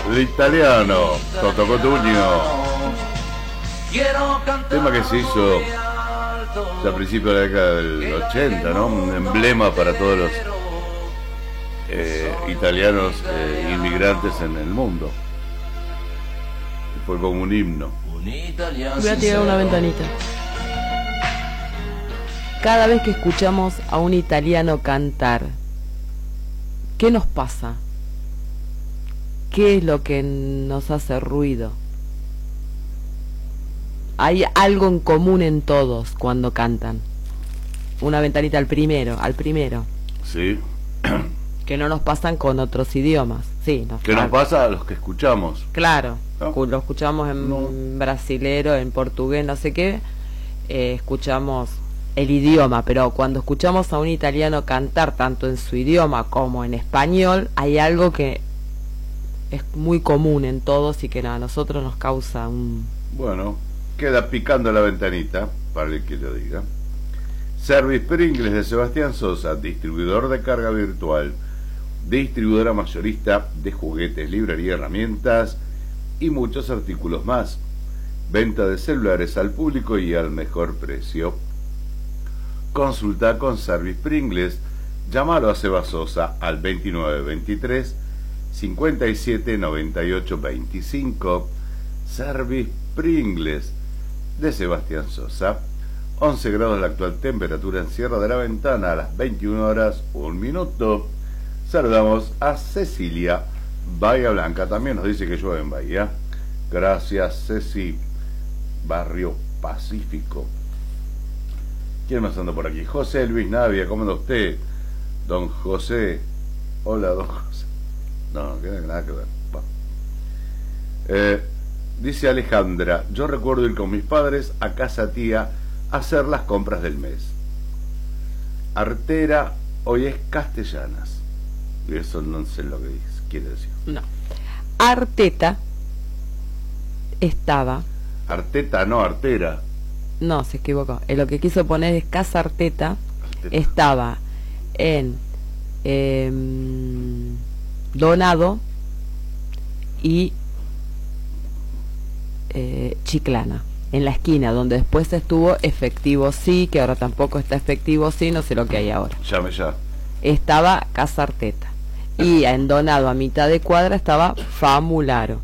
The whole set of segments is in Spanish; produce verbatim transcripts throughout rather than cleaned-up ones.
L'Italiano, Toto Cotugno. Tema que se hizo ya a principios de la década del ochenta, ¿no? Un emblema para todos los eh, italianos eh, inmigrantes en el mundo. Fue como un himno. Voy a tirar una ventanita. Cada vez que escuchamos a un italiano cantar, ¿qué nos pasa? ¿Qué es lo que nos hace ruido? Hay algo en común en todos cuando cantan. Una ventanita al primero, al primero. Sí. Que no nos pasan con otros idiomas. Sí, nos ¿Qué nos pasa a los que escuchamos? Claro, ¿No? lo escuchamos en No. brasilero, en portugués, no sé qué. Eh, escuchamos el idioma, pero cuando escuchamos a un italiano cantar tanto en su idioma como en español, hay algo que es muy común en todos y que a nosotros nos causa un... Bueno, queda picando la ventanita, para el que lo diga. Service Pringles de Sebastián Sosa, distribuidor de carga virtual, distribuidora mayorista de juguetes, librería, herramientas y muchos artículos más. Venta de celulares al público y al mejor precio. Consulta con Service Pringles. Llámalo a Seba Sosa al veintinueve veintitrés cincuenta y siete noventa y ocho veinticinco. Service Pringles de Sebastián Sosa. once grados la actual temperatura en Sierra de la Ventana, a las veintiuna horas, un minuto. Saludamos a Cecilia, Bahía Blanca. También nos dice que llueve en Bahía. Gracias, Ceci. Barrio Pacífico. ¿Quién más anda por aquí? José Luis Navia, ¿cómo anda usted? Don José. Hola, don José. No, no tiene nada que ver. Eh, dice Alejandra, yo recuerdo ir con mis padres a casa tía a hacer las compras del mes. Artera hoy es Castellanas. Y eso no sé lo que dice, quiere decir. No. Arteta estaba... Arteta, no, Artera. No, se equivocó. Eh, lo que quiso poner es Casa Arteta. Arteta. Estaba en eh, Donado y eh, Chiclana, en la esquina donde después estuvo Efectivo Sí, que ahora tampoco está Efectivo Sí, no sé lo que hay ahora. Llame ya. Estaba Casa Arteta y en Donado, a mitad de cuadra, estaba Famularo.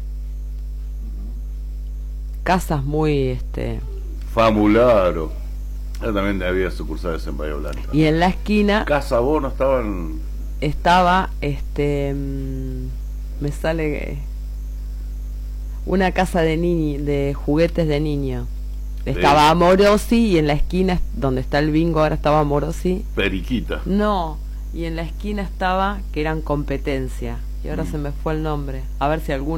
Casas muy este Famularo. Yo también había sucursales en Bahía Blanca. y en la esquina Casa Bono estaban. estaba este mm, me sale eh, una casa de ni de juguetes de niño. Estaba Sí. Amorosi y en la esquina donde está el bingo ahora estaba Amorosi. Periquita. No, y en la esquina estaba que eran competencia y ahora Mm. se me fue el nombre. A ver si algún